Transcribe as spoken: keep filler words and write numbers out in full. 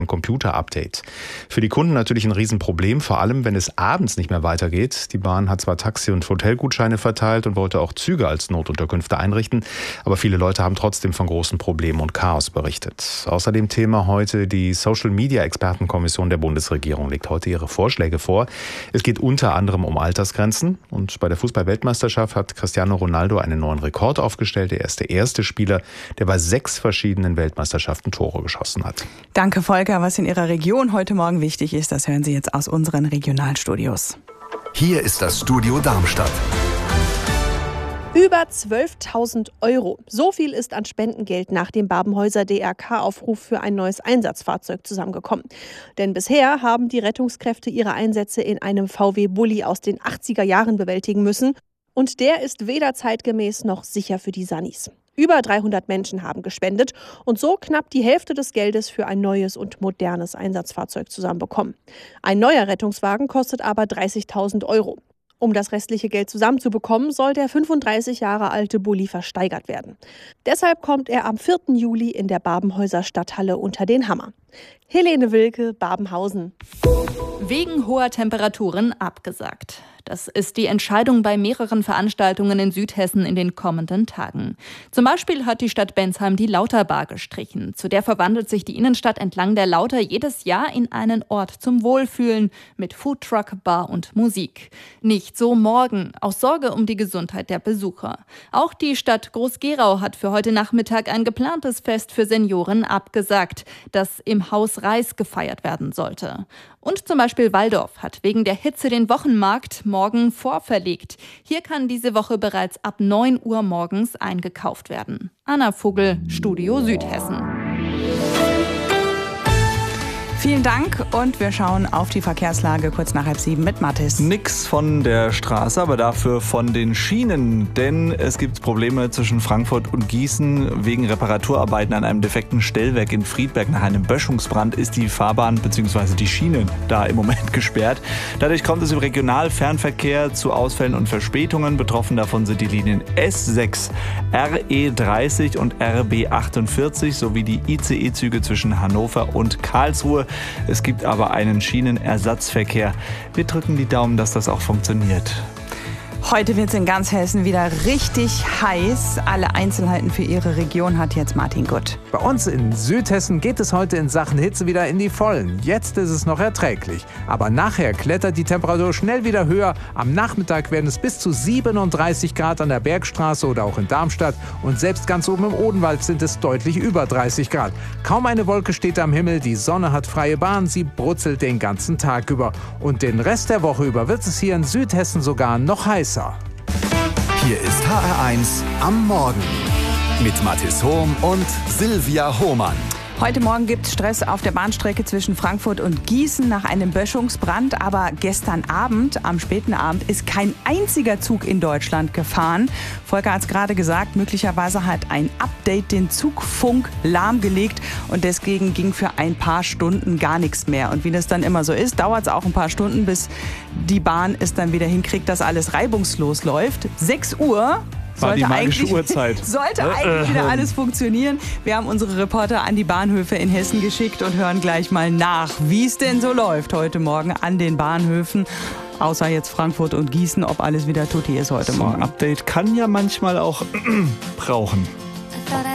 Ein Computer-Update. Für die Kunden natürlich ein Riesenproblem, vor allem wenn es abends nicht mehr weitergeht. Die Bahn hat zwar Taxi- und Hotelgutscheine verteilt und wollte auch Züge als Notunterkünfte einrichten, aber viele Leute haben trotzdem von großen Problemen und Chaos berichtet. Außerdem Thema heute: die Social-Media-Expertenkommission der Bundesregierung legt heute ihre Vorschläge vor. Es geht unter anderem um Altersgrenzen, und bei der Fußball-Weltmeisterschaft hat Cristiano Ronaldo einen neuen Rekord aufgestellt. Er ist der erste Spieler, der bei sechs verschiedenen Weltmeisterschaften Tore geschossen hat. Danke, Volker. Was in Ihrer Region heute Morgen wichtig ist, das hören Sie jetzt aus unseren Regionalstudios. Hier ist das Studio Darmstadt. Über zwölftausend Euro. So viel ist an Spendengeld nach dem Babenhäuser D R K-Aufruf für ein neues Einsatzfahrzeug zusammengekommen. Denn bisher haben die Rettungskräfte ihre Einsätze in einem V W-Bulli aus den achtziger Jahren bewältigen müssen. Und der ist weder zeitgemäß noch sicher für die Sannis. Über dreihundert Menschen haben gespendet und so knapp die Hälfte des Geldes für ein neues und modernes Einsatzfahrzeug zusammenbekommen. Ein neuer Rettungswagen kostet aber dreißigtausend Euro. Um das restliche Geld zusammenzubekommen, soll der fünfunddreißig Jahre alte Bulli versteigert werden. Deshalb kommt er am vierten Juli in der Babenhäuser Stadthalle unter den Hammer. Helene Wilke, Babenhausen. Wegen hoher Temperaturen abgesagt. Das ist die Entscheidung bei mehreren Veranstaltungen in Südhessen in den kommenden Tagen. Zum Beispiel hat die Stadt Bensheim die Lauterbar gestrichen. Zu der verwandelt sich die Innenstadt entlang der Lauter jedes Jahr in einen Ort zum Wohlfühlen mit Foodtruck, Bar und Musik. Nicht so morgen, aus Sorge um die Gesundheit der Besucher. Auch die Stadt Groß-Gerau hat für heute Nachmittag ein geplantes Fest für Senioren abgesagt, das im Haus Reis gefeiert werden sollte. Und zum Beispiel Walldorf hat wegen der Hitze den Wochenmarkt morgen vorverlegt. Hier kann diese Woche bereits ab neun Uhr morgens eingekauft werden. Anna Vogel, Studio Südhessen. Vielen Dank und wir schauen auf die Verkehrslage kurz nach halb sieben mit Mathis. Nix von der Straße, aber dafür von den Schienen. Denn es gibt Probleme zwischen Frankfurt und Gießen. Wegen Reparaturarbeiten an einem defekten Stellwerk in Friedberg nach einem Böschungsbrand ist die Fahrbahn bzw. die Schienen da im Moment gesperrt. Dadurch kommt es im Regionalfernverkehr zu Ausfällen und Verspätungen. Betroffen davon sind die Linien S sechs, R E dreißig und R B achtundvierzig sowie die I C E-Züge zwischen Hannover und Karlsruhe. Es gibt aber einen Schienenersatzverkehr. Wir drücken die Daumen, dass das auch funktioniert. Heute wird es in ganz Hessen wieder richtig heiß. Alle Einzelheiten für Ihre Region hat jetzt Martin Gutt. Bei uns in Südhessen geht es heute in Sachen Hitze wieder in die Vollen. Jetzt ist es noch erträglich. Aber nachher klettert die Temperatur schnell wieder höher. Am Nachmittag werden es bis zu siebenunddreißig Grad an der Bergstraße oder auch in Darmstadt. Und selbst ganz oben im Odenwald sind es deutlich über dreißig Grad. Kaum eine Wolke steht am Himmel. Die Sonne hat freie Bahn. Sie brutzelt den ganzen Tag über. Und den Rest der Woche über wird es hier in Südhessen sogar noch heißer. Hier ist H R eins am Morgen mit Mathis Hohm und Silvia Hohmann. Heute Morgen gibt es Stress auf der Bahnstrecke zwischen Frankfurt und Gießen nach einem Böschungsbrand. Aber gestern Abend, am späten Abend, ist kein einziger Zug in Deutschland gefahren. Volker hat es gerade gesagt, möglicherweise hat ein Update den Zugfunk lahmgelegt. Und deswegen ging für ein paar Stunden gar nichts mehr. Und wie das dann immer so ist, dauert es auch ein paar Stunden, bis die Bahn es dann wieder hinkriegt, dass alles reibungslos läuft. sechs Uhr. War die Sollte magische eigentlich, Uhrzeit. sollte eigentlich wieder alles funktionieren. Wir haben unsere Reporter an die Bahnhöfe in Hessen geschickt und hören gleich mal nach, wie es denn so läuft heute Morgen an den Bahnhöfen. Außer jetzt Frankfurt und Gießen, ob alles wieder tutti ist heute So Morgen. ein Update kann ja manchmal auch brauchen.